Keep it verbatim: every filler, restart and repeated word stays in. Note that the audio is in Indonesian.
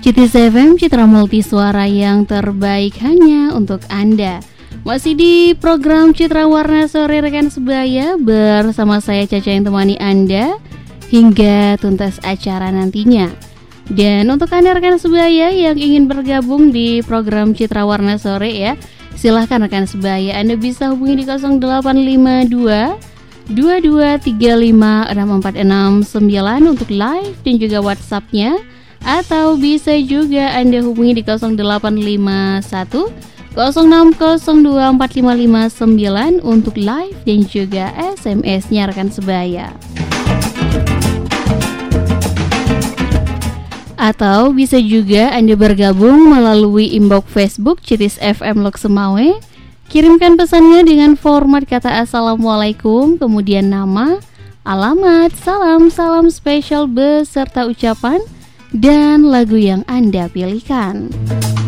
Citis F M, Citra Multisuara yang terbaik hanya untuk Anda. Masih di program Citra Warna Sore rekan sebaya, bersama saya Caca yang temani Anda hingga tuntas acara nantinya. Dan untuk Anda rekan sebaya yang ingin bergabung di program Citra Warna Sore ya, silahkan rekan sebaya, Anda bisa hubungi di nol delapan lima dua dua dua tiga lima enam empat enam sembilan untuk live dan juga WhatsApp-nya. Atau bisa juga Anda hubungi di nol delapan lima satu nol enam nol dua empat lima lima sembilan untuk live dan juga S M S-nya rekan sebaya. Atau bisa juga Anda bergabung melalui inbox Facebook Citis F M Lok Semawe. Kirimkan pesannya dengan format kata Assalamualaikum, kemudian nama, alamat, salam-salam spesial beserta ucapan dan lagu yang Anda pilihkan.